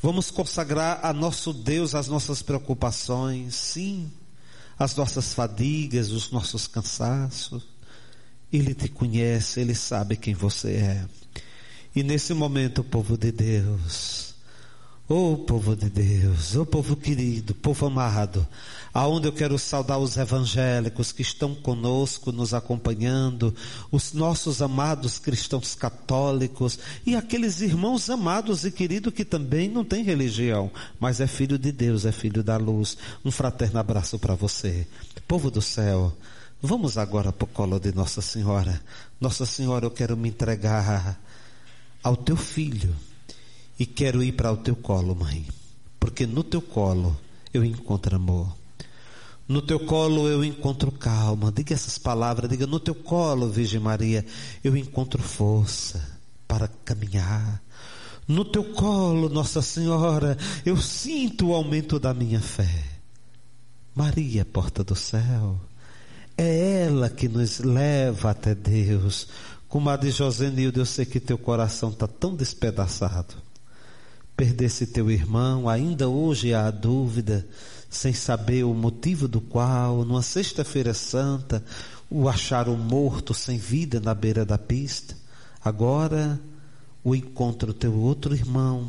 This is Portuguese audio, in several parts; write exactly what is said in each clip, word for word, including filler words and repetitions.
Vamos consagrar a nosso Deus as nossas preocupações, sim, as nossas fadigas, os nossos cansaços. Ele te conhece, Ele sabe quem você é. E nesse momento, povo de Deus, ô povo de Deus, ô povo querido, povo amado, aonde eu quero saudar os evangélicos que estão conosco, nos acompanhando, os nossos amados cristãos católicos e aqueles irmãos amados e queridos que também não têm religião, mas é filho de Deus, é filho da luz. Um fraterno abraço para você. Povo do céu, vamos agora para o colo de Nossa Senhora. Nossa Senhora, eu quero me entregar ao teu filho e quero ir para o teu colo, mãe, porque no teu colo eu encontro amor. No teu colo eu encontro calma. Diga essas palavras, diga: no teu colo, Virgem Maria, eu encontro força para caminhar. No teu colo, Nossa Senhora, eu sinto o aumento da minha fé. Maria, porta do céu, é ela que nos leva até Deus. Comadre Josenilda, eu sei que teu coração está tão despedaçado. Perdesse teu irmão, ainda hoje há dúvida, sem saber o motivo do qual, numa sexta-feira santa, o acharam morto, sem vida, na beira da pista. Agora, o encontro teu outro irmão,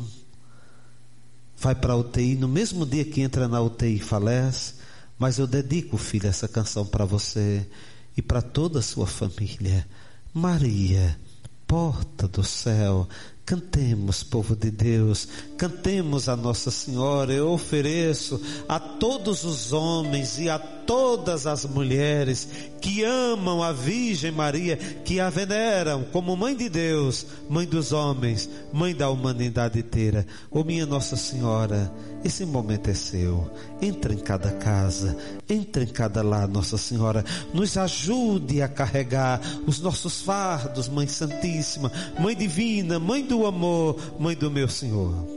vai para a U T I, no mesmo dia que entra na U T I falece, mas eu dedico, filha, essa canção para você e para toda a sua família. Maria, porta do céu, cantemos, povo de Deus, cantemos a Nossa Senhora. Eu ofereço a todos os homens e a todas as mulheres que amam a Virgem Maria, que a veneram como Mãe de Deus, Mãe dos homens, Mãe da humanidade inteira. Ô minha Nossa Senhora, esse momento é seu. Entra em cada casa, entra em cada lar, Nossa Senhora. Nos ajude a carregar os nossos fardos, Mãe Santíssima, Mãe Divina, Mãe do amor, Mãe do meu Senhor.